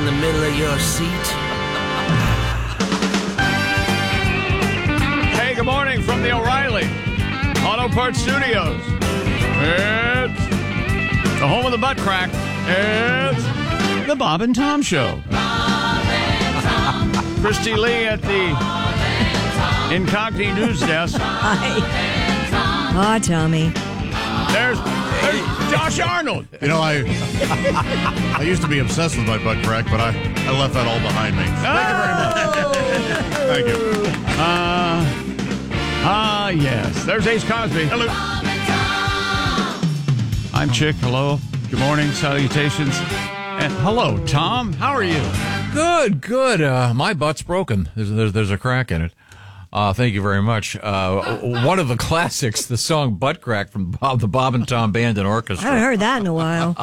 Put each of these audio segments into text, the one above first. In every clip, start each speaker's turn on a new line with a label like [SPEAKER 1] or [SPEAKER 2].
[SPEAKER 1] in the middle of your seat?
[SPEAKER 2] Hey, good morning from the O'Reilly Auto Parts Studios. It's the home of the butt crack. It's the Bob and Tom Show. Christy Lee at the Incognito News Desk.
[SPEAKER 3] Hi, Tommy.
[SPEAKER 2] There's Josh Arnold.
[SPEAKER 4] You know, I used to be obsessed with my butt crack, but I left that all behind me. Thank you very much. Thank you.
[SPEAKER 2] Yes. There's Ace Cosby.
[SPEAKER 4] Hello.
[SPEAKER 2] I'm Chick. Hello. Good morning. Salutations. And hello, Tom. How are you?
[SPEAKER 5] Good. My butt's broken. There's a crack in it. Thank you very much. One of the classics, the song "Butt Crack" from the Bob and Tom Band and Orchestra.
[SPEAKER 3] I haven't heard that in a while.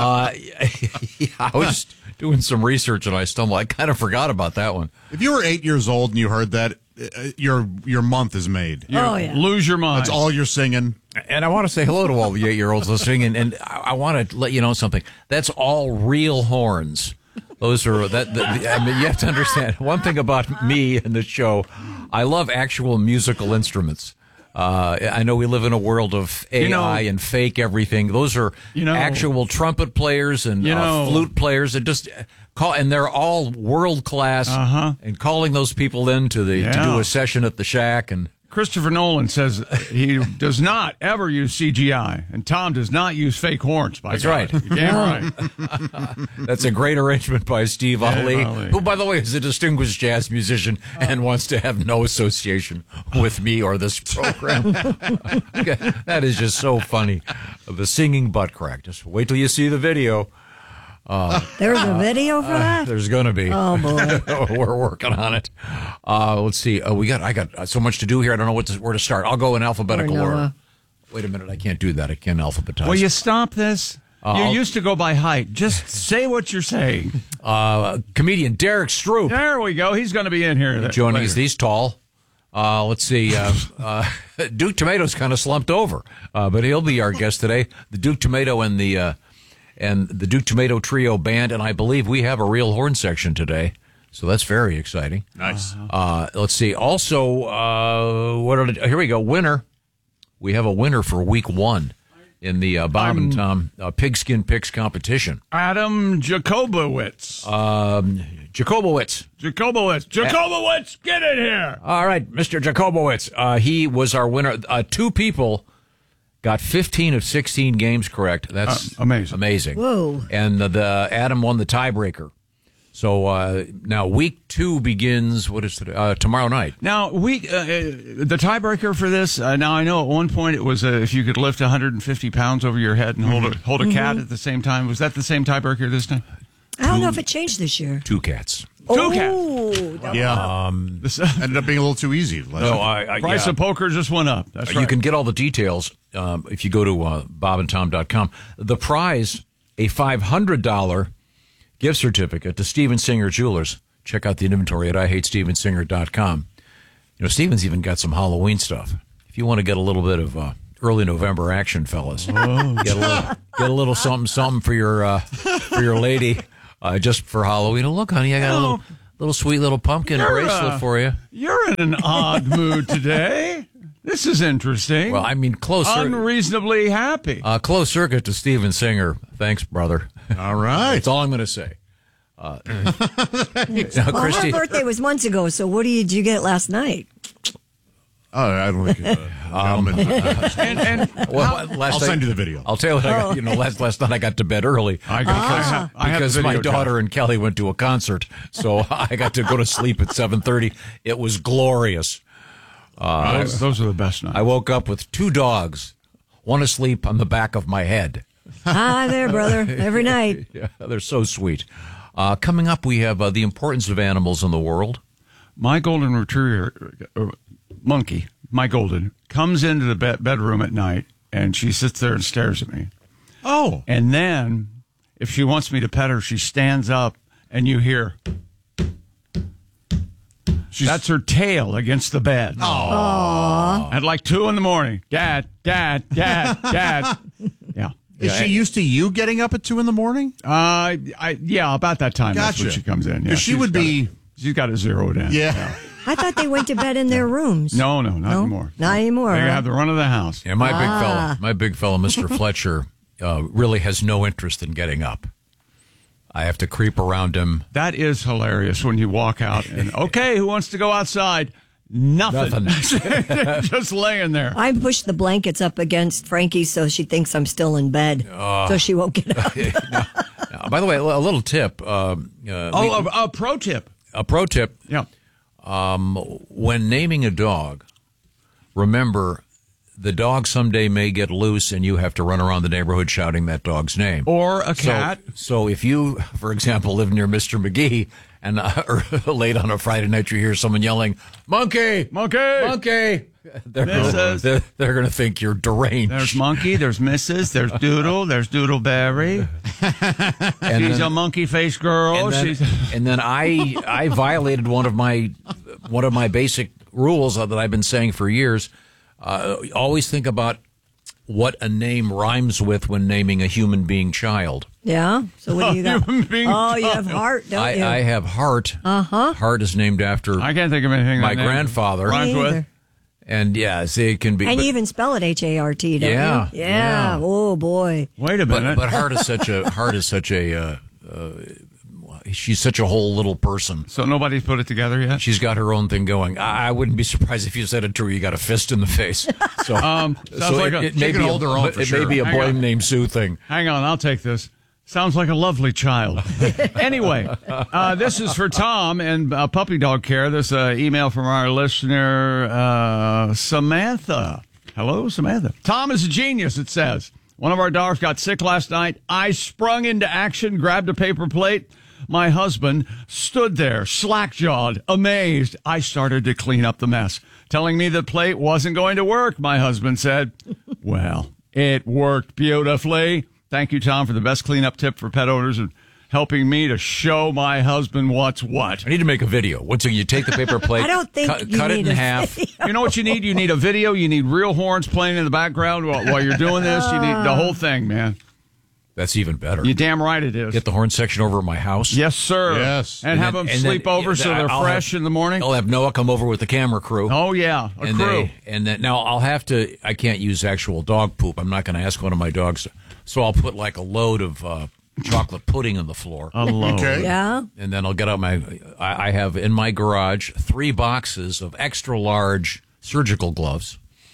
[SPEAKER 5] I was doing some research and I stumbled. I kind of forgot about that one.
[SPEAKER 4] If you were 8 years old and you heard that, your month is made.
[SPEAKER 3] Yeah.
[SPEAKER 2] Lose your mind.
[SPEAKER 4] That's all you're singing.
[SPEAKER 5] And I want to say hello to all the 8-year-olds listening, and I want to let you know something. That's all real horns. Those are I mean, you have to understand one thing about me and the show. I love actual musical instruments. I know we live in a world of AI and fake everything. Those are actual trumpet players and flute players that just call, and they're all world class. And calling those people in to do a session at the Shack. And
[SPEAKER 2] Christopher Nolan says he does not ever use CGI, and Tom does not use fake horns.
[SPEAKER 5] That's right.
[SPEAKER 2] You're damn right.
[SPEAKER 5] That's a great arrangement by Steve Ali,
[SPEAKER 2] Ali,
[SPEAKER 5] who, by the way, is a distinguished jazz musician and wants to have no association with me or this program. That is just so funny. The singing butt crack. Just wait till you see the video.
[SPEAKER 3] There's a video for that?
[SPEAKER 5] There's going to be.
[SPEAKER 3] Oh, boy.
[SPEAKER 5] We're working on it. Let's see. I got so much to do here. I don't know where to start. I'll go in alphabetical order. Wait a minute. I can't do that. I can't alphabetize.
[SPEAKER 2] Will you stop this? You used to go by height. Just say what you're saying.
[SPEAKER 5] Comedian Derek Stroop.
[SPEAKER 2] There we go. He's going to be in here.
[SPEAKER 5] Joining us. He's tall. Let's see. Duke Tomato's kind of slumped over, but he'll be our guest today. The Duke Tomato and the Duke Tomato Trio Band, and I believe we have a real horn section today, so that's very exciting.
[SPEAKER 4] Nice.
[SPEAKER 5] Let's see. Also, here we go. Winner. We have a winner for week 1 in the Bob and Tom Pigskin Picks competition.
[SPEAKER 2] Adam Jacobowitz. Jacobowitz, get in here.
[SPEAKER 5] All right, Mr. Jacobowitz. He was our winner. 2 people got 15 of 16 games correct. That's amazing.
[SPEAKER 3] Whoa.
[SPEAKER 5] And the Adam won the tiebreaker. So now week 2 begins, what is it, tomorrow night.
[SPEAKER 2] Now, the tiebreaker for this, now I know at one point it was if you could lift 150 pounds over your head and hold a cat at the same time. Was that the same tiebreaker this time?
[SPEAKER 3] I don't know if it changed this year.
[SPEAKER 5] 2 cats.
[SPEAKER 2] Two cats.
[SPEAKER 4] Yeah. This ended up being a little too easy.
[SPEAKER 2] Price of poker just went up. That's right.
[SPEAKER 5] You can get all the details if you go to bobandtom.com. The prize, a $500 gift certificate to Steven Singer Jewelers. Check out the inventory at IHateStevenSinger.com. Steven's even got some Halloween stuff. If you want to get a little bit of early November action, fellas, get a little something for your lady. Just for Halloween. Oh, look, honey, I got a little sweet little pumpkin bracelet for you.
[SPEAKER 2] You're in an odd mood today. This is interesting.
[SPEAKER 5] Well, I mean,
[SPEAKER 2] unreasonably happy.
[SPEAKER 5] Close circuit to Steven Singer. Thanks, brother.
[SPEAKER 4] All right.
[SPEAKER 5] That's all I'm going to say.
[SPEAKER 3] Well,
[SPEAKER 5] Christy,
[SPEAKER 3] her birthday was months ago, so what did you get last night?
[SPEAKER 4] Oh, I don't think.
[SPEAKER 2] I'll
[SPEAKER 4] send you the video.
[SPEAKER 5] I'll tell you. Last night I got to bed early because my daughter and Kelly went to a concert, so I got to go to sleep at 7:30. It was glorious.
[SPEAKER 2] Those are the best nights.
[SPEAKER 5] I woke up with 2 dogs, one asleep on the back of my head.
[SPEAKER 3] Hi there, brother. Every night.
[SPEAKER 5] Yeah, they're so sweet. Coming up, we have the importance of animals in the world.
[SPEAKER 2] My golden retriever, Monkey, my golden, comes into the bedroom at night, and she sits there and stares at me.
[SPEAKER 4] Oh.
[SPEAKER 2] And then, if she wants me to pet her, she stands up, and you hear... That's her tail against the bed.
[SPEAKER 3] Aww.
[SPEAKER 2] At like 2 a.m. Dad. Yeah.
[SPEAKER 4] Is she used to you getting up at 2 a.m?
[SPEAKER 2] Yeah, about that time. That's when
[SPEAKER 4] Gotcha.
[SPEAKER 2] she comes in. Yeah,
[SPEAKER 4] She would be.
[SPEAKER 2] She's got it zeroed in.
[SPEAKER 4] Yeah.
[SPEAKER 3] I thought they went to bed in their rooms.
[SPEAKER 2] No, not anymore.
[SPEAKER 3] Not anymore.
[SPEAKER 2] They
[SPEAKER 3] huh?
[SPEAKER 2] have the run of the house.
[SPEAKER 5] Yeah, my big fella, Mr. Fletcher, really has no interest in getting up. I have to creep around him.
[SPEAKER 2] That is hilarious when you walk out and, okay, who wants to go outside? Nothing. Just laying there.
[SPEAKER 3] I push the blankets up against Frankie so she thinks I'm still in bed, so she won't get up.
[SPEAKER 5] By the way, a little tip.
[SPEAKER 2] A pro tip.
[SPEAKER 5] A pro tip.
[SPEAKER 2] Yeah.
[SPEAKER 5] When naming a dog, remember the dog someday may get loose and you have to run around the neighborhood shouting that dog's name.
[SPEAKER 2] Or a cat.
[SPEAKER 5] So if you, for example, live near Mr. McGee and late on a Friday night you hear someone yelling, "Monkey!
[SPEAKER 2] Monkey!
[SPEAKER 5] Monkey!" They're going to think you're deranged.
[SPEAKER 2] There's Monkey, there's Mrs., there's Doodle, there's Doodleberry. She's a monkey-faced girl.
[SPEAKER 5] And then I violated one of my basic rules that I've been saying for years. Always think about what a name rhymes with when naming a human being child.
[SPEAKER 3] Yeah? So what do you got?
[SPEAKER 2] Human being
[SPEAKER 3] You have Heart, don't you?
[SPEAKER 5] I have Heart. Uh-huh. Heart is named after
[SPEAKER 2] I can't think of anything
[SPEAKER 5] my
[SPEAKER 2] that
[SPEAKER 5] grandfather.
[SPEAKER 2] rhymes
[SPEAKER 3] Me
[SPEAKER 2] with.
[SPEAKER 3] either.
[SPEAKER 5] And yeah, see, it can be.
[SPEAKER 3] And you even spell it H-A-R-T, don't
[SPEAKER 5] Yeah,
[SPEAKER 3] you?
[SPEAKER 5] yeah.
[SPEAKER 3] Oh, boy.
[SPEAKER 2] Wait a minute.
[SPEAKER 5] But Heart is such a she's such a whole little person.
[SPEAKER 2] So nobody's put it together yet?
[SPEAKER 5] She's got her own thing going. I wouldn't be surprised if you said it to her. You got a fist in the face. So,
[SPEAKER 2] like
[SPEAKER 5] it may be
[SPEAKER 4] hold her own for
[SPEAKER 5] it may
[SPEAKER 4] sure.
[SPEAKER 5] be a
[SPEAKER 2] Hang
[SPEAKER 5] boy
[SPEAKER 2] on.
[SPEAKER 5] named Sue thing.
[SPEAKER 2] Hang on, I'll take this. Sounds like a lovely child. Anyway, this is for Tom and Puppy Dog Care. This email from our listener, Samantha. Hello, Samantha. Tom is a genius, it says. One of our dogs got sick last night. I sprung into action, grabbed a paper plate. My husband stood there, slack-jawed, amazed. I started to clean up the mess. Telling me the plate wasn't going to work, my husband said. Well, it worked beautifully. Thank you, Tom, for the best cleanup tip for pet owners and helping me to show my husband what's what.
[SPEAKER 5] I need to make a video. Once you take the paper plate,
[SPEAKER 3] I don't think you
[SPEAKER 5] cut it
[SPEAKER 3] need
[SPEAKER 5] in
[SPEAKER 3] a
[SPEAKER 5] half.
[SPEAKER 3] video.
[SPEAKER 2] You know what you need? You need a video. You need real horns playing in the background while you're doing this. You need the whole thing, man.
[SPEAKER 5] That's even better.
[SPEAKER 2] You damn right it is.
[SPEAKER 5] Get the horn section over at my house.
[SPEAKER 2] Yes, sir.
[SPEAKER 4] Yes.
[SPEAKER 2] And have
[SPEAKER 5] then-
[SPEAKER 2] them
[SPEAKER 5] and
[SPEAKER 2] sleep
[SPEAKER 5] then-
[SPEAKER 2] over so they're
[SPEAKER 5] I'll
[SPEAKER 2] fresh in the morning.
[SPEAKER 5] I'll have Noah come over with the camera crew.
[SPEAKER 2] Oh, yeah. A crew.
[SPEAKER 5] And then now I'll have to. I can't use actual dog poop. I'm not going to ask one of my dogs. So I'll put like a load of chocolate pudding on the floor.
[SPEAKER 4] Okay.
[SPEAKER 3] Yeah?
[SPEAKER 5] And then I'll get out I have in my garage 3 boxes of extra large surgical gloves.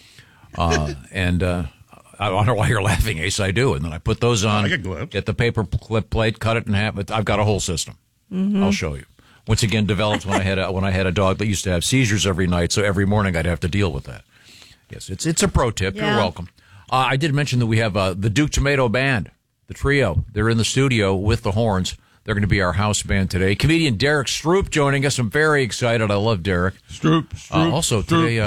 [SPEAKER 5] And I don't know why you're laughing, Ace. I do. And then I put those on,
[SPEAKER 4] I get gloves.
[SPEAKER 5] get the paper clip plate, cut it in half. I've got a whole system. I'll show you. Once again, developed when I had a dog that used to have seizures every night. So every morning I'd have to deal with that. Yes, it's a pro tip.
[SPEAKER 3] Yeah.
[SPEAKER 5] You're welcome. I did mention that we have the Duke Tomato Band, the trio. They're in the studio with the horns. They're going to be our house band today. Comedian Derek Stroop joining us. I'm very excited. I love Derek.
[SPEAKER 2] Stroop.
[SPEAKER 5] Also today,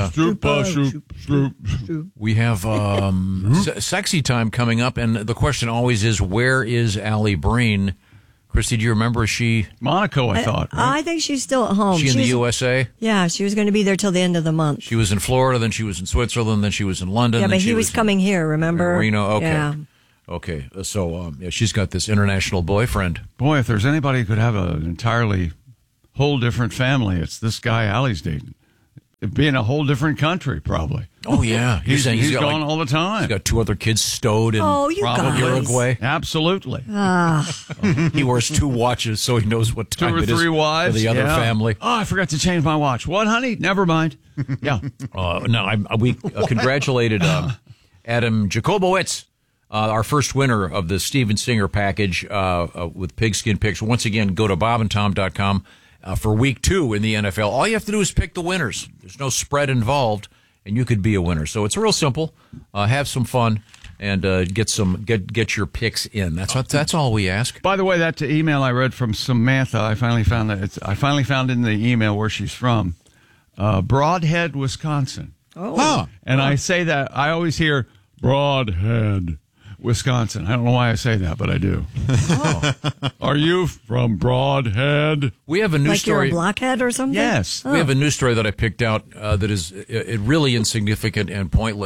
[SPEAKER 2] Stroop.
[SPEAKER 5] we have sexy time coming up, and the question always is, where is Allie Breen? Christy, do you remember? Is she
[SPEAKER 2] Monaco, I thought. Right?
[SPEAKER 3] I think she's still at home.
[SPEAKER 5] in the
[SPEAKER 3] She's-
[SPEAKER 5] USA?
[SPEAKER 3] Yeah, she was going to be there till the end of the month.
[SPEAKER 5] She was in Florida, then she was in Switzerland, then she was in London.
[SPEAKER 3] Yeah,
[SPEAKER 5] then
[SPEAKER 3] but
[SPEAKER 5] she
[SPEAKER 3] he was coming here, remember?
[SPEAKER 5] Reno. Okay.
[SPEAKER 3] Yeah.
[SPEAKER 5] Okay. So she's got this international boyfriend.
[SPEAKER 2] Boy, if there's anybody who could have an entirely whole different family, it's this guy Allie's dating. It'd be in a whole different country, probably.
[SPEAKER 5] Oh yeah,
[SPEAKER 2] He's
[SPEAKER 5] saying
[SPEAKER 2] gone
[SPEAKER 5] got
[SPEAKER 2] all the time.
[SPEAKER 5] He's got 2 other kids stowed in
[SPEAKER 3] Oh, you guys.
[SPEAKER 5] Uruguay.
[SPEAKER 2] Absolutely.
[SPEAKER 5] He wears 2 watches, so he knows what
[SPEAKER 2] 2
[SPEAKER 5] time
[SPEAKER 2] or
[SPEAKER 5] it is
[SPEAKER 2] 3 wives.
[SPEAKER 5] for the other
[SPEAKER 2] yeah.
[SPEAKER 5] family.
[SPEAKER 2] Oh, I forgot to change my watch. What, honey? Never mind. Yeah.
[SPEAKER 5] We congratulated Adam Jacobowitz, our first winner of the Steven Singer package with Pigskin Picks. Once again, go to bobandtom.com for week 2 in the NFL. All you have to do is pick the winners. There's no spread involved, and you could be a winner. So it's real simple. Have some fun and get your picks in. That's all we ask.
[SPEAKER 2] By the way, that email I read from Samantha, I finally found in the email where she's from. Broadhead, Wisconsin.
[SPEAKER 3] Oh.
[SPEAKER 4] Huh.
[SPEAKER 2] And I say that, I always hear Broadhead, Wisconsin. I don't know why I say that, but I do.
[SPEAKER 3] Oh.
[SPEAKER 2] Are you from Broadhead?
[SPEAKER 5] We have a news
[SPEAKER 3] Like you're
[SPEAKER 5] story.
[SPEAKER 3] a blockhead or something?
[SPEAKER 2] Yes.
[SPEAKER 5] We have a news story that I picked out that is really insignificant and pointless.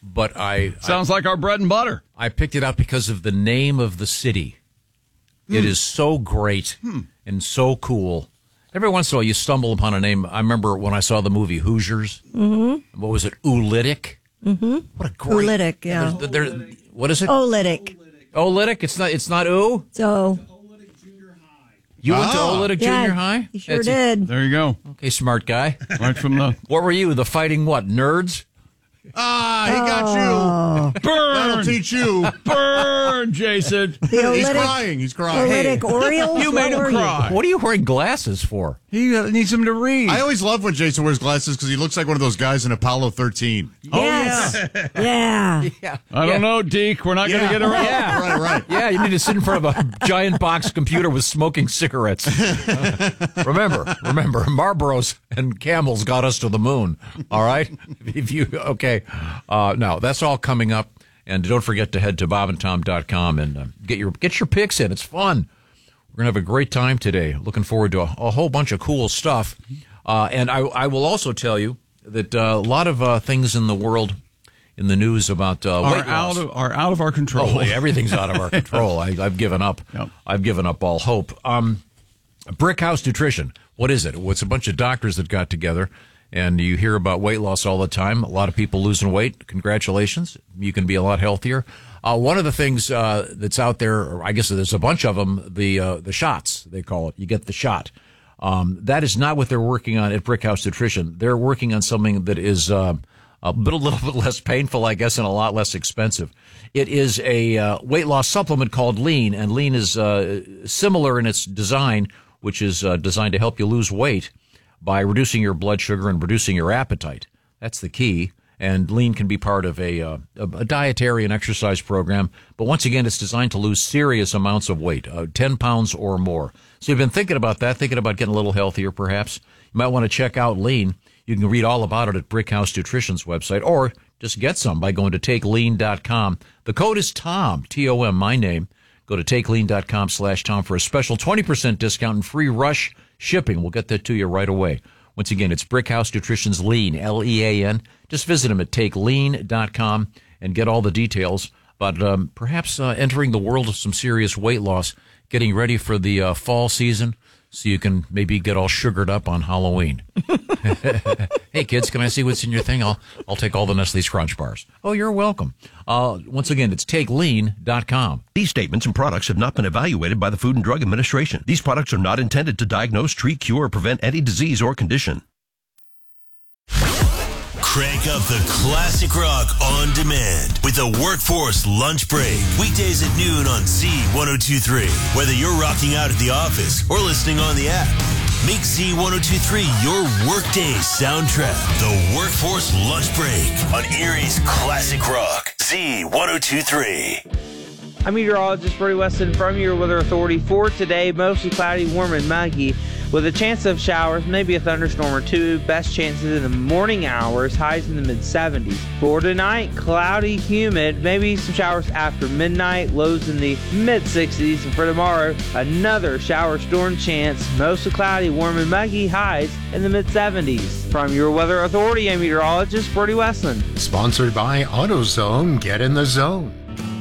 [SPEAKER 5] but
[SPEAKER 2] Sounds like our bread and butter.
[SPEAKER 5] I picked it out because of the name of the city. It is so great and so cool. Every once in a while, you stumble upon a name. I remember when I saw the movie Hoosiers. Mm-hmm. What was it? Oolitic.
[SPEAKER 3] Mm-hmm.
[SPEAKER 5] What a great.
[SPEAKER 3] Oolitic, yeah.
[SPEAKER 5] What is it?
[SPEAKER 3] Oolitic.
[SPEAKER 5] Oolitic. It's not ooh.
[SPEAKER 3] So
[SPEAKER 5] you went to Oolitic Junior High?
[SPEAKER 3] You sure did.
[SPEAKER 2] There you go.
[SPEAKER 5] Okay, smart guy.
[SPEAKER 2] Right from the.
[SPEAKER 5] What were you? The fighting what? Nerds?
[SPEAKER 4] He got you.
[SPEAKER 2] Burn!
[SPEAKER 4] That'll teach you.
[SPEAKER 2] Burn, Jason.
[SPEAKER 4] He's crying. He's crying.
[SPEAKER 3] Oolitic Orioles?
[SPEAKER 2] You made him
[SPEAKER 3] What were
[SPEAKER 2] cry.
[SPEAKER 5] What are you wearing glasses for?
[SPEAKER 2] He needs him to read.
[SPEAKER 4] I always love when Jason wears glasses because he looks like one of those guys in Apollo 13.
[SPEAKER 3] Yes. Yeah.
[SPEAKER 5] Yeah.
[SPEAKER 2] I don't know, Deke. We're not going to get around.
[SPEAKER 5] Yeah.
[SPEAKER 4] Right.
[SPEAKER 5] Yeah, you need to sit in front of a giant box computer with smoking cigarettes. Remember, Marlboros and Camels got us to the moon. All right? Now, that's all coming up. And don't forget to head to bobandtom.com and get your picks in. It's fun. We're going to have a great time today. Looking forward to a whole bunch of cool stuff. And I will also tell you that a lot of things in the world, in the news about weight loss
[SPEAKER 2] are out of our control.
[SPEAKER 5] Oh, everything's out of our control. I've given up.
[SPEAKER 2] Yep.
[SPEAKER 5] I've given up all hope. Brick House Nutrition. What is it? It's a bunch of doctors that got together, and you hear about weight loss all the time. A lot of people losing weight. Congratulations. You can be a lot healthier. One of the things that's out there, or I guess there's a bunch of them, the shots, they call it. You get the shot. That is not what they're working on at Brick House Nutrition. They're working on something that is a little bit less painful, I guess, and a lot less expensive. It is a weight loss supplement called Lean, and Lean is similar in its design, which is designed to help you lose weight by reducing your blood sugar and reducing your appetite. That's the key. And Lean can be part of a dietary and exercise program. But once again, it's designed to lose serious amounts of weight, 10 pounds or more. So you've been thinking about that, thinking about getting a little healthier perhaps. You might want to check out Lean. You can read all about it at Brick House Nutrition's website, or just get some by going to takelean.com. The code is TOM, T-O-M, my name. Go to takelean.com/Tom for a special 20% discount and free rush shipping. We'll get that to you right away. Once again, it's Brick House Nutrition's Lean, L-E-A-N. Just visit them at takelean.com and get all the details about perhaps entering the world of some serious weight loss, getting ready for the fall season so you can maybe get all sugared up on Halloween. Hey, kids, can I see what's in your thing? I'll take all the Nestle's Crunch Bars. Oh, you're welcome. Once again, it's takelean.com.
[SPEAKER 1] These statements and products have not been evaluated by the Food and Drug Administration. These products are not intended to diagnose, treat, cure, or prevent any disease or condition.
[SPEAKER 6] Crank up the classic rock on demand with the Workforce Lunch Break. Weekdays at noon on Z1023. Whether you're rocking out at the office or listening on the app, make Z1023 your workday soundtrack. The Workforce Lunch Break on Erie's Classic Rock. Z1023.
[SPEAKER 7] I'm meteorologist Brody Weston from your Weather Authority. For today, mostly cloudy, warm, and muggy, with a chance of showers, maybe a thunderstorm or two. Best chances in the morning hours, highs in the mid-70s. For tonight, cloudy, humid, maybe some showers after midnight, lows in the mid-60s. And for tomorrow, another shower storm chance, mostly cloudy, warm, and muggy, highs in the mid-70s. From your Weather Authority, I'm meteorologist Brody Westland.
[SPEAKER 8] Sponsored by AutoZone. Get in the zone.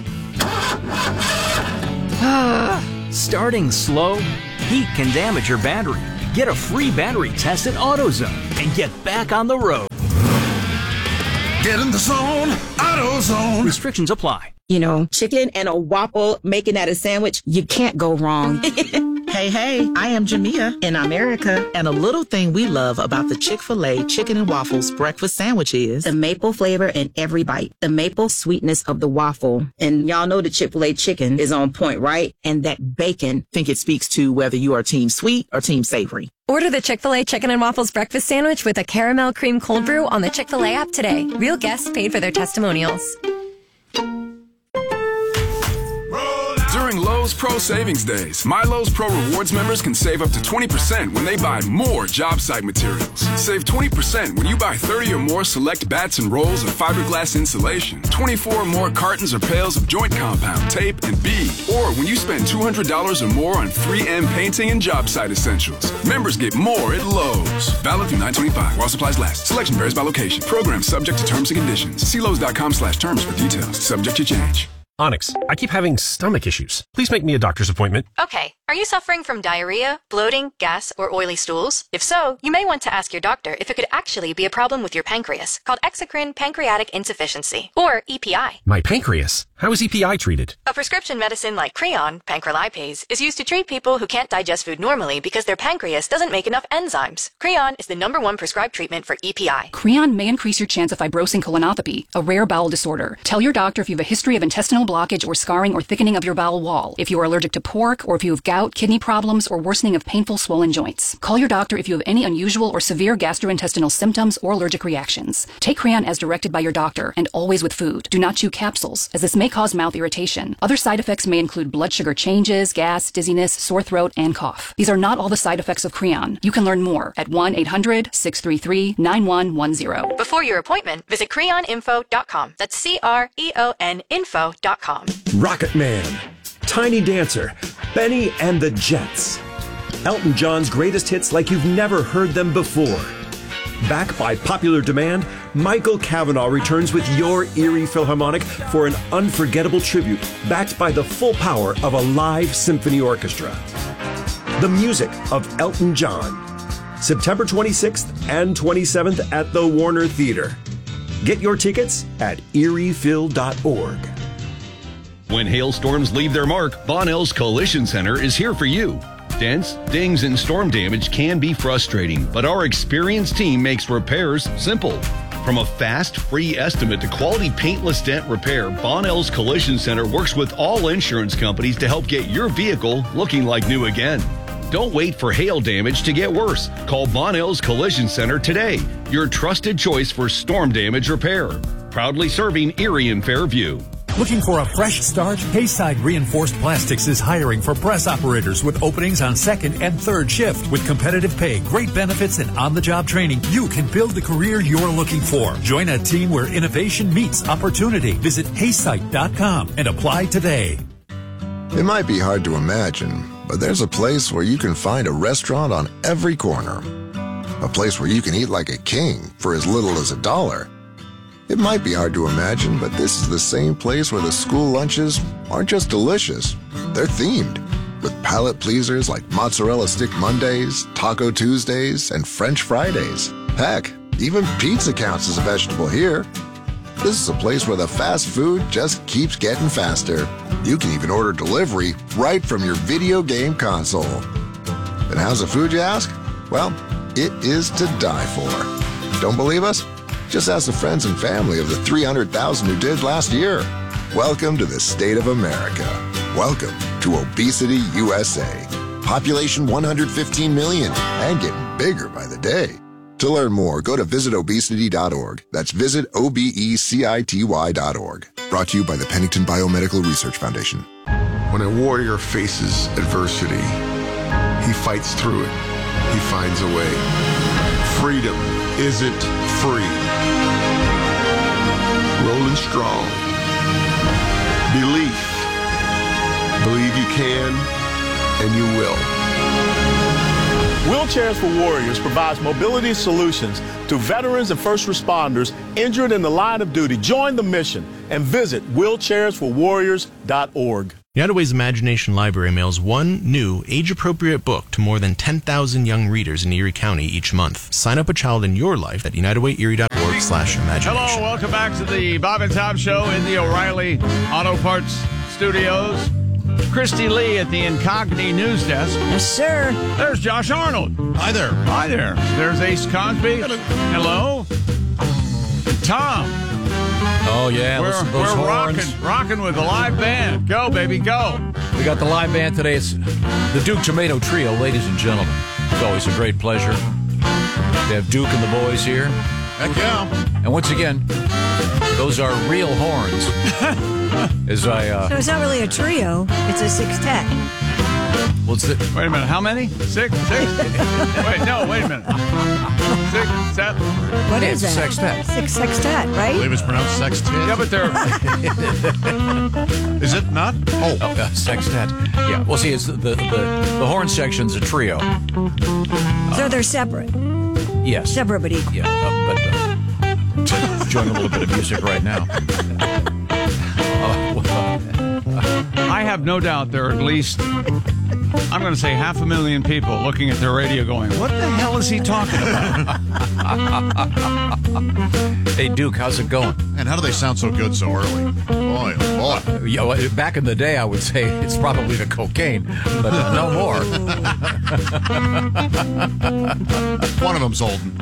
[SPEAKER 9] Starting slow? Heat can damage your battery. Get a free battery test at AutoZone and get back on the road.
[SPEAKER 10] Get in the zone, AutoZone.
[SPEAKER 9] Restrictions apply.
[SPEAKER 11] You know, chicken and a waffle, making that a sandwich, you can't go wrong.
[SPEAKER 12] Hey, I am Jamia in America, and a little thing we love about the Chick-fil-A Chicken and Waffles breakfast sandwich is
[SPEAKER 11] the maple flavor in every bite, the maple sweetness of the waffle. And y'all know the Chick-fil-A chicken is on point, right? And that bacon.
[SPEAKER 12] I think it speaks to whether you are team sweet or team savory.
[SPEAKER 13] Order the Chick-fil-A Chicken and Waffles breakfast sandwich with a caramel cream cold brew on the Chick-fil-A app today. Real guests paid for their testimonials.
[SPEAKER 10] During Lowe's Pro
[SPEAKER 14] Pro Savings Days. MyLowe's Pro Rewards members can save up to 20% when they buy more job site materials. Save 20% when you buy 30 or more select bats and rolls of fiberglass insulation, 24 or more cartons or pails of joint compound, tape, and bead, or when you spend $200 or more on 3M painting and job site essentials. Members get more at Lowe's. Valid through 9/25 while supplies last. Selection varies by location. Program subject to terms and conditions. See Lowe's.com/terms for details. Subject to change.
[SPEAKER 15] Onyx, I keep having stomach issues. Please make me a doctor's appointment.
[SPEAKER 13] Okay. Are you suffering from diarrhea, bloating, gas, or oily stools? If so, you may want to ask your doctor if it could actually be a problem with your pancreas, called exocrine pancreatic insufficiency, or EPI.
[SPEAKER 15] My pancreas? How is EPI treated?
[SPEAKER 13] A prescription medicine like Creon, pancrelipase, is used to treat people who can't digest food normally because their pancreas doesn't make enough enzymes. Creon is the #1 prescribed treatment for EPI.
[SPEAKER 16] Creon may increase your chance of fibrosing colonopathy, a rare bowel disorder. Tell your doctor if you have a history of intestinal blockage or scarring or thickening of your bowel wall, if you are allergic to pork, or if you have gout, kidney problems, or worsening of painful swollen joints. Call your doctor if you have any unusual or severe gastrointestinal symptoms or allergic reactions. Take Creon as directed by your doctor, and always with food. Do not chew capsules, as this may cause mouth irritation. Other side effects may include blood sugar changes, gas, dizziness, sore throat, and cough. These are not all the side effects of Creon. You can learn more at 1-800-633-9110.
[SPEAKER 13] Before your appointment, visit creoninfo.com. That's CREON info.com.
[SPEAKER 17] Rocket Man, Tiny Dancer, Benny and the Jets. Elton John's greatest hits like you've never heard them before. Back by popular demand, Michael Cavanaugh returns with your Erie Philharmonic for an unforgettable tribute, backed by the full power of a live symphony orchestra. The music of Elton John. September 26th and 27th at the Warner Theater. Get your tickets at eriephil.org.
[SPEAKER 18] When hailstorms leave their mark, Bonnell's Collision Center is here for you. Dents, dings, and storm damage can be frustrating, but our experienced team makes repairs simple. From a fast, free estimate to quality paintless dent repair, Bonnell's Collision Center works with all insurance companies to help get your vehicle looking like new again. Don't wait for hail damage to get worse. Call Bonnell's Collision Center today, your trusted choice for storm damage repair. Proudly serving Erie and Fairview.
[SPEAKER 19] Looking for a fresh start? Hayside Reinforced Plastics is hiring for press operators with openings on second and third shift. With competitive pay, great benefits, and on-the-job training, you can build the career you're looking for. Join a team where innovation meets opportunity. Visit haysite.com and apply today.
[SPEAKER 20] It might be hard to imagine, but there's a place where you can find a restaurant on every corner. A place where you can eat like a king for as little as $1. It might be hard to imagine, but this is the same place where the school lunches aren't just delicious, they're themed, with palate pleasers like Mozzarella Stick Mondays, Taco Tuesdays, and French Fridays. Heck, even pizza counts as a vegetable here. This is a place where the fast food just keeps getting faster. You can even order delivery right from your video game console. And how's the food, you ask? Well, it is to die for. Don't believe us? Just ask the friends and family of the 300,000 who did last year. Welcome to the state of America. Welcome to Obesity USA. Population 115 million and getting bigger by the day. To learn more, go to visitobesity.org. That's visitobecity.org. Brought to you by the Pennington Biomedical Research Foundation.
[SPEAKER 10] When a warrior faces adversity, he fights through it. He finds a way. Freedom isn't free. Rolling strong. Belief. Believe you can, and you will.
[SPEAKER 21] Wheelchairs for Warriors provides mobility solutions to veterans and first responders injured in the line of duty. Join the mission and visit wheelchairsforwarriors.org.
[SPEAKER 22] United Way's Imagination Library mails one new, age-appropriate book to more than 10,000 young readers in Erie County each month. Sign up a child in your life at unitedwayerie.org/imagination.
[SPEAKER 2] Hello, welcome back to the Bob and Tom Show in the O'Reilly Auto Parts Studios. Christy Lee at the Incogni News Desk.
[SPEAKER 3] Yes, sir.
[SPEAKER 2] There's Josh Arnold.
[SPEAKER 4] Hi there.
[SPEAKER 2] Hi there. There's Ace Cosby. Hello. Tom.
[SPEAKER 5] Oh, yeah.
[SPEAKER 2] We're rocking with the live band. Go, baby, go.
[SPEAKER 5] We got the live band today. It's the Duke Tomato Trio, ladies and gentlemen. It's always a great pleasure to have Duke and the boys here.
[SPEAKER 4] Heck yeah.
[SPEAKER 5] And once again, Those are real horns. As I
[SPEAKER 3] So it's not really a trio; it's a sextet.
[SPEAKER 2] Wait a minute. How many? Six? Wait, no. Wait a minute. 6, 7.
[SPEAKER 3] What is that?
[SPEAKER 5] Sextet.
[SPEAKER 3] Sextet, right?
[SPEAKER 4] I believe it's pronounced sextet.
[SPEAKER 2] Yeah, but they're.
[SPEAKER 4] Is it not?
[SPEAKER 5] Sextet. Yeah. Well, see, it's the horn section's a trio.
[SPEAKER 3] So they're separate.
[SPEAKER 5] Yes.
[SPEAKER 3] Separate but equal.
[SPEAKER 5] Yeah, but enjoying a little bit of music right now.
[SPEAKER 2] I have no doubt there are at least, I'm going to say 500,000 people looking at their radio going, what the hell is he talking about?
[SPEAKER 5] Hey, Duke, how's it going?
[SPEAKER 4] And how do they sound so good so early? Boy, oh boy.
[SPEAKER 5] Yeah, well, back in the day, I would say it's probably the cocaine, but no more.
[SPEAKER 4] One of them's Holden.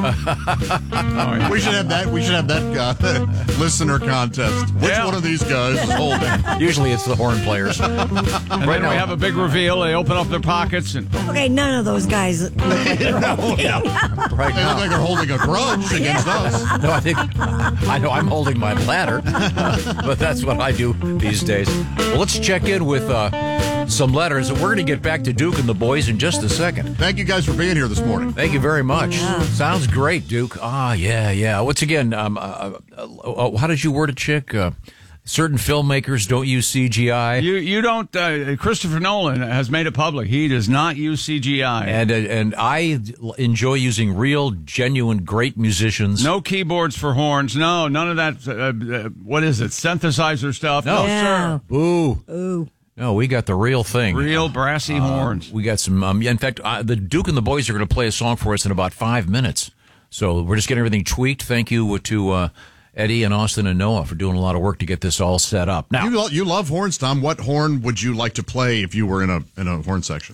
[SPEAKER 4] We should have that. We should have that listener contest. Which one of these guys is Holden?
[SPEAKER 5] Usually it's the horn players.
[SPEAKER 2] And then we have a big reveal. They open up their pockets and.
[SPEAKER 3] Okay, none of those guys look like they're holding.
[SPEAKER 5] Right
[SPEAKER 4] They look like they're holding a grudge against us.
[SPEAKER 5] No, I know I'm holding my bladder, but that's what I do these days. Well, let's check in with some letters. We're going to get back to Duke and the boys in just a second.
[SPEAKER 4] Thank you guys for being here this morning.
[SPEAKER 5] Thank you very much.
[SPEAKER 3] Yeah.
[SPEAKER 5] Sounds great, Duke. Yeah. Once again, how did you word it, Chick? Certain filmmakers don't use CGI.
[SPEAKER 2] You don't. Christopher Nolan has made it public. He does not use CGI.
[SPEAKER 5] And I enjoy using real, genuine, great musicians.
[SPEAKER 2] No keyboards for horns. No, none of that. What is it? Synthesizer stuff. No, sir.
[SPEAKER 5] Ooh. No, we got the real thing.
[SPEAKER 2] Real brassy horns.
[SPEAKER 5] We got some. In fact, the Duke and the boys are going to play a song for us in about 5 minutes. So we're just getting everything tweaked. Thank you to Eddie and Austin and Noah for doing a lot of work to get this all set up. Now,
[SPEAKER 4] you love horns, Tom. What horn would you like to play if you were in a horn section?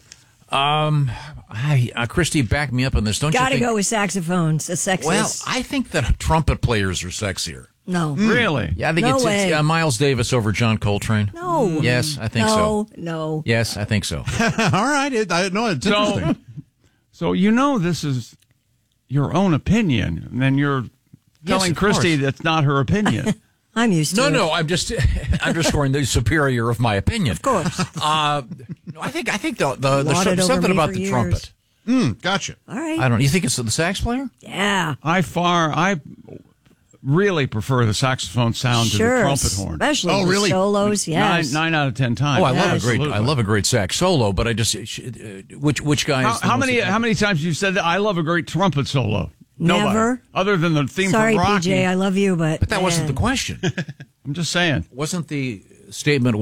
[SPEAKER 5] Christy, back me up on this. Don't you think?
[SPEAKER 3] Gotta go with saxophones. The sexiest.
[SPEAKER 5] Well, I think that trumpet players are sexier.
[SPEAKER 3] No.
[SPEAKER 2] Really?
[SPEAKER 5] Yeah, I think
[SPEAKER 3] No
[SPEAKER 5] it's
[SPEAKER 3] way.
[SPEAKER 5] Miles Davis over John Coltrane.
[SPEAKER 3] No.
[SPEAKER 5] Yes, I think so.
[SPEAKER 3] No.
[SPEAKER 5] Yes, I think so.
[SPEAKER 4] All right. It's interesting.
[SPEAKER 2] So this is your own opinion, and then you're telling
[SPEAKER 5] of
[SPEAKER 2] Christy
[SPEAKER 5] course.
[SPEAKER 2] that's not her opinion.
[SPEAKER 3] I'm used to it.
[SPEAKER 5] No, I'm just underscoring the superior of my opinion.
[SPEAKER 3] Of course.
[SPEAKER 5] I think the
[SPEAKER 3] Lauded over
[SPEAKER 5] something
[SPEAKER 3] me
[SPEAKER 5] about
[SPEAKER 3] for
[SPEAKER 5] the
[SPEAKER 3] years.
[SPEAKER 5] trumpet.
[SPEAKER 4] Gotcha.
[SPEAKER 3] All right.
[SPEAKER 5] I don't. You think it's the sax player?
[SPEAKER 3] Yeah.
[SPEAKER 2] I really prefer the saxophone sound to the trumpet horn.
[SPEAKER 3] Especially the solos. Yes.
[SPEAKER 2] 9 out of 10 times.
[SPEAKER 5] Oh, I love a great sax solo, but I just which guy? Is
[SPEAKER 2] how many times you said that? I love a great trumpet solo. Nobody.
[SPEAKER 3] Never.
[SPEAKER 2] Other than the theme
[SPEAKER 3] Sorry,
[SPEAKER 2] from Rocky.
[SPEAKER 3] PJ, I love you, but
[SPEAKER 5] that wasn't the question.
[SPEAKER 2] I'm just saying.
[SPEAKER 5] Wasn't the statement?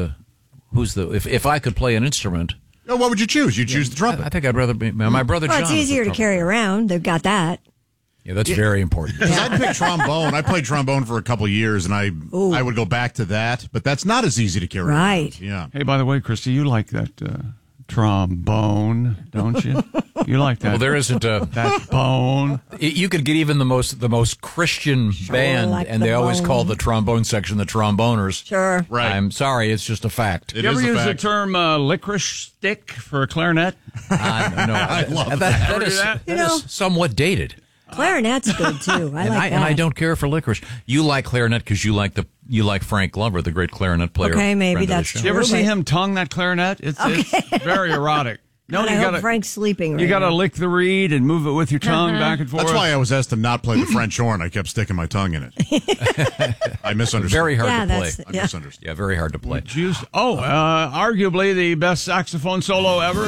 [SPEAKER 5] If I could play an instrument?
[SPEAKER 4] No, what would you choose? You choose the trumpet.
[SPEAKER 5] I think I'd rather be my brother.
[SPEAKER 3] Well,
[SPEAKER 5] John.
[SPEAKER 3] it's easier to carry around. They've got that.
[SPEAKER 5] Yeah, that's very important.
[SPEAKER 4] Because I'd pick trombone. I played trombone for a couple of years, and I would go back to that. But that's not as easy to carry
[SPEAKER 3] Right.
[SPEAKER 4] around. Yeah.
[SPEAKER 2] Hey, by the way, Christy, you like that trombone, don't you? You like that?
[SPEAKER 5] Well, there isn't
[SPEAKER 2] that bone.
[SPEAKER 5] You could get even the most Christian band,
[SPEAKER 3] like
[SPEAKER 5] and
[SPEAKER 3] the
[SPEAKER 5] they always
[SPEAKER 3] bone.
[SPEAKER 5] call the trombone section the tromboners.
[SPEAKER 3] Sure.
[SPEAKER 4] Right.
[SPEAKER 5] I'm sorry, it's just a fact.
[SPEAKER 2] You ever use the term licorice stick for a clarinet?
[SPEAKER 5] No,
[SPEAKER 4] I love
[SPEAKER 5] that
[SPEAKER 2] that.
[SPEAKER 5] is somewhat dated.
[SPEAKER 3] Clarinet's good, too. I like that.
[SPEAKER 5] And I don't care for licorice. You like clarinet because you like Frank Glover, the great clarinet player.
[SPEAKER 3] Okay, maybe
[SPEAKER 5] friend of the
[SPEAKER 3] that's
[SPEAKER 5] show.
[SPEAKER 2] Did you ever see
[SPEAKER 3] but-
[SPEAKER 2] him tongue that clarinet? It's very erotic. No,
[SPEAKER 3] I hope Frank's sleeping right
[SPEAKER 2] You got to
[SPEAKER 3] now.
[SPEAKER 2] lick the reed and move it with your tongue back and forth.
[SPEAKER 4] That's why I was asked to not play the French horn. I kept sticking my tongue in it. I misunderstood.
[SPEAKER 5] Very hard
[SPEAKER 3] Yeah,
[SPEAKER 5] to play.
[SPEAKER 3] that's-
[SPEAKER 4] I misunderstood.
[SPEAKER 5] Yeah, very hard to play.
[SPEAKER 2] Arguably the best saxophone solo ever.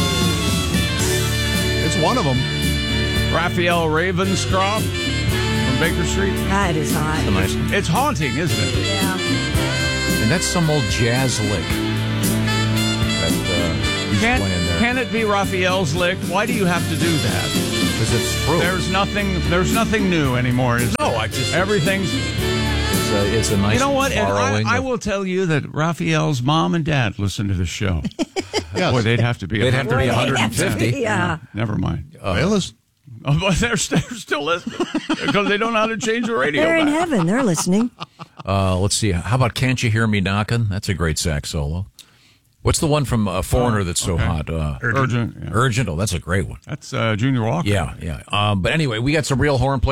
[SPEAKER 4] It's one of them.
[SPEAKER 2] Raphael Ravenscroft from Baker Street.
[SPEAKER 3] That is hot.
[SPEAKER 5] Nice.
[SPEAKER 2] It's haunting, isn't it?
[SPEAKER 3] Yeah.
[SPEAKER 5] And that's some old jazz lick that he's playing there.
[SPEAKER 2] Can it be Raphael's lick? Why do you have to do that?
[SPEAKER 5] Because it's true.
[SPEAKER 2] There's nothing new anymore. Is there? Everything's.
[SPEAKER 5] It's a nice.
[SPEAKER 2] You know what? And
[SPEAKER 5] borrowing
[SPEAKER 2] I
[SPEAKER 5] of-
[SPEAKER 2] will tell you that Raphael's mom and dad listen to the show.
[SPEAKER 4] Yes.
[SPEAKER 2] Boy, they'd have to be.
[SPEAKER 5] They'd have to be
[SPEAKER 3] 150. Yeah.
[SPEAKER 2] Never mind.
[SPEAKER 4] Whalers?
[SPEAKER 2] Oh, but they're still listening because they don't know how to change the radio.
[SPEAKER 3] They're in
[SPEAKER 2] back.
[SPEAKER 3] heaven. They're listening.
[SPEAKER 5] Let's see. How about "Can't You Hear Me Knockin'"? That's a great sax solo. What's the one from Foreigner that's so hot?
[SPEAKER 2] Urgent. Yeah.
[SPEAKER 5] Urgent. Oh, that's a great one.
[SPEAKER 2] That's Junior Walker.
[SPEAKER 5] Yeah. But anyway, we got some real horn players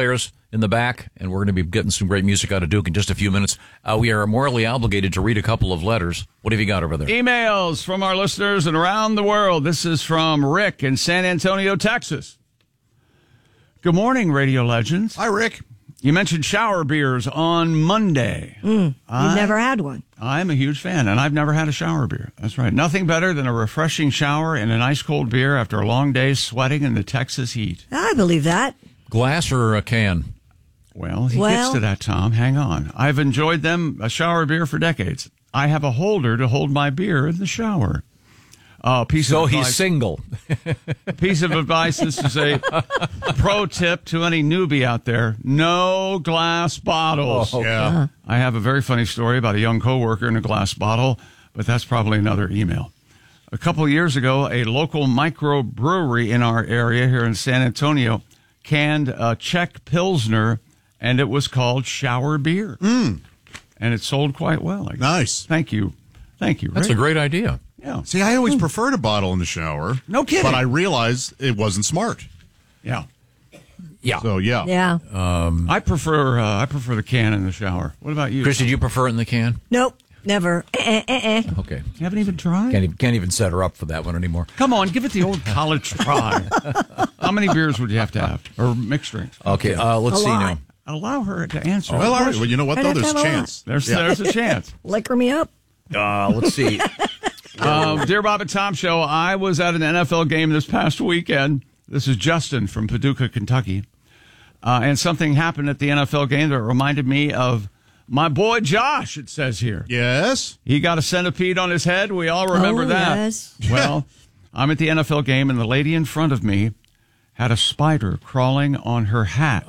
[SPEAKER 5] in the back, and we're going to be getting some great music out of Duke in just a few minutes. We are morally obligated to read a couple of letters. What have you got over there?
[SPEAKER 2] Emails from our listeners and around the world. This is from Rick in San Antonio, Texas. Good morning, radio legends.
[SPEAKER 4] Hi, Rick.
[SPEAKER 2] You mentioned shower beers on Monday.
[SPEAKER 3] You've never had one.
[SPEAKER 2] I'm a huge fan, and I've never had a shower beer. That's right. Nothing better than a refreshing shower and an ice-cold beer after a long day sweating in the Texas heat.
[SPEAKER 3] I believe that.
[SPEAKER 5] Glass or a can?
[SPEAKER 2] Well, he gets to that, Tom. Hang on. I've enjoyed a shower beer for decades. I have a holder to hold my beer in the shower.
[SPEAKER 5] He's single.
[SPEAKER 2] A piece of advice. This is a pro tip to any newbie out there. No glass bottles.
[SPEAKER 4] Oh, yeah.
[SPEAKER 2] I have a very funny story about a young coworker in a glass bottle, but that's probably another email. A couple of years ago, a local microbrewery in our area here in San Antonio canned a Czech Pilsner, and it was called shower beer. And it sold quite well.
[SPEAKER 4] Nice.
[SPEAKER 2] Thank you. Thank you, Rick.
[SPEAKER 5] That's a great idea.
[SPEAKER 2] Yeah.
[SPEAKER 4] See, I always preferred a bottle in the shower.
[SPEAKER 2] No kidding.
[SPEAKER 4] But I realized it wasn't smart.
[SPEAKER 2] Yeah.
[SPEAKER 5] Yeah.
[SPEAKER 4] So, yeah.
[SPEAKER 3] Yeah.
[SPEAKER 2] I prefer the can in the shower. What about you?
[SPEAKER 5] Chris, did you prefer it in the can?
[SPEAKER 3] Nope. Never.
[SPEAKER 5] Okay.
[SPEAKER 2] You haven't even tried?
[SPEAKER 5] Can't even set her up for that one anymore.
[SPEAKER 2] Come on, give it the old college try. How many beers would you have to have? Or mixed drinks?
[SPEAKER 5] Okay, let's see now.
[SPEAKER 2] Allow her to answer.
[SPEAKER 4] Well, all right. Well, you know what, though? There's a chance.
[SPEAKER 2] There's a chance.
[SPEAKER 3] Liquor me up.
[SPEAKER 5] Let's see.
[SPEAKER 2] Dear Bob and Tom Show, I was at an NFL game this past weekend. This is Justin from Paducah, Kentucky. And something happened at the NFL game that reminded me of my boy Josh, it says here.
[SPEAKER 4] Yes.
[SPEAKER 2] He got a centipede on his head. We all remember that.
[SPEAKER 3] Yes.
[SPEAKER 2] Well, I'm at the NFL game, and the lady in front of me had a spider crawling on her hat.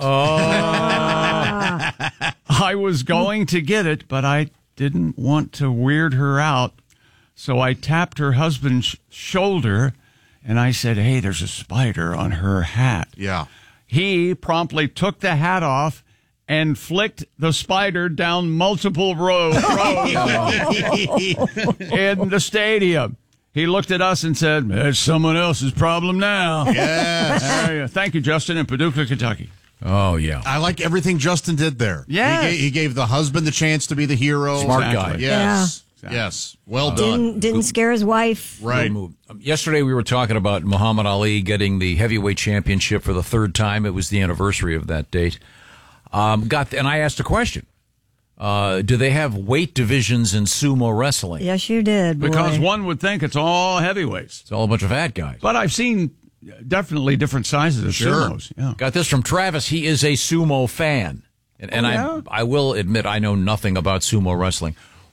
[SPEAKER 2] I was going to get it, but I didn't want to weird her out. So I tapped her husband's shoulder, and I said, hey, there's a spider on her hat.
[SPEAKER 4] Yeah.
[SPEAKER 2] He promptly took the hat off and flicked the spider down multiple rows in the stadium. He looked at us and said, it's someone else's problem now.
[SPEAKER 4] Yes.
[SPEAKER 2] Thank you, Justin, in Paducah, Kentucky.
[SPEAKER 5] Oh, yeah.
[SPEAKER 4] I like everything Justin did there.
[SPEAKER 2] Yeah.
[SPEAKER 4] He gave the husband the chance to be the hero.
[SPEAKER 5] Smart guy.
[SPEAKER 4] Yes.
[SPEAKER 2] Yeah.
[SPEAKER 4] Yes. Well done.
[SPEAKER 3] Didn't scare his wife.
[SPEAKER 4] Right.
[SPEAKER 5] Yesterday we were talking about Muhammad Ali getting the heavyweight championship for the third time. It was the anniversary of that date. And I asked a question. Do they have weight divisions in sumo wrestling?
[SPEAKER 3] Yes, you did. Boy.
[SPEAKER 2] Because one would think it's all heavyweights.
[SPEAKER 5] It's all a bunch of fat guys.
[SPEAKER 2] But I've seen definitely different sizes of sumos. Yeah.
[SPEAKER 5] Got this from Travis. He is a sumo fan. And I will admit I know nothing about sumo wrestling.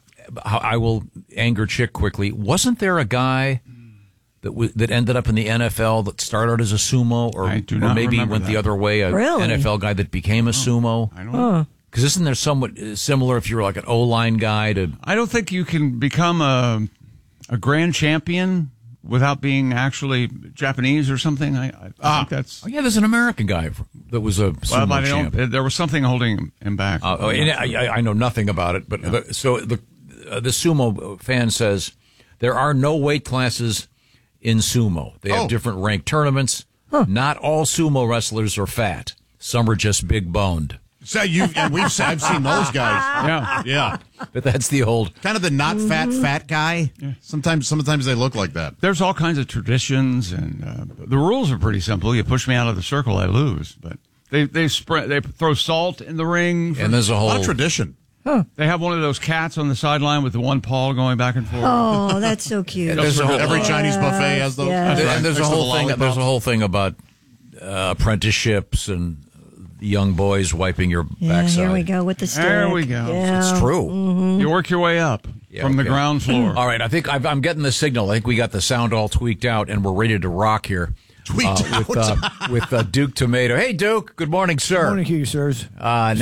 [SPEAKER 5] I will anger Chick quickly. Wasn't there a guy that ended up in the NFL that started as a sumo, or maybe went the other way? A NFL guy that became a sumo.
[SPEAKER 2] I don't know.
[SPEAKER 5] Because isn't there somewhat similar if you're like an O-line guy to?
[SPEAKER 2] I don't think you can become a grand champion without being actually Japanese or something. I think that's.
[SPEAKER 5] Oh, yeah, there's an American guy that was a sumo champ.
[SPEAKER 2] There was something holding him back.
[SPEAKER 5] I know nothing about it, but the sumo fan says there are no weight classes in sumo. They have different rank tournaments. Not all sumo wrestlers are fat. Some are just big boned.
[SPEAKER 4] So I've seen those guys. Yeah.
[SPEAKER 5] But that's the old
[SPEAKER 4] kind of the not fat guy. Yeah. Sometimes they look like that.
[SPEAKER 2] There's all kinds of traditions, and the rules are pretty simple. You push me out of the circle, I lose. But they throw salt in the ring,
[SPEAKER 5] and there's a whole
[SPEAKER 4] lot of tradition.
[SPEAKER 3] Huh.
[SPEAKER 2] They have one of those cats on the sideline with the one paw going back and forth.
[SPEAKER 3] Oh, that's so cute.
[SPEAKER 4] Every Chinese buffet has those.
[SPEAKER 3] Yes.
[SPEAKER 5] And there's a whole thing about apprenticeships and young boys wiping your backside.
[SPEAKER 3] Here we go with the stick.
[SPEAKER 2] There we go.
[SPEAKER 3] Yeah.
[SPEAKER 5] It's true.
[SPEAKER 3] Mm-hmm.
[SPEAKER 2] You work your way up from the ground floor.
[SPEAKER 5] All right, I think I'm getting the signal. I think we got the sound all tweaked out, and we're ready to rock here.
[SPEAKER 4] Tweaked out?
[SPEAKER 5] With Duke Tomato. Hey, Duke. Good morning, sir.
[SPEAKER 1] Good morning to you, sirs.